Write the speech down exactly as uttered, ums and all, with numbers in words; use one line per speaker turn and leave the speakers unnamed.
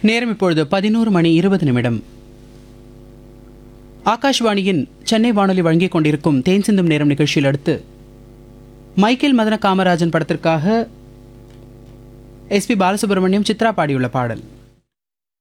நேரம் இப்பொழுது பதினோரு மணி இருபது நிமிடம். ஆகாஷ்வாணியின் சென்னை வானொலி வழங்கிக் கொண்டிருக்கும் தேன் சிந்தும் நேரம் நிகழ்ச்சியில் அடுத்து மைக்கேல் மதன காமராஜன் படத்திற்காக எஸ் பி பாலசுப்ரமணியம் சித்ரா பாடியுள்ள பாடல்.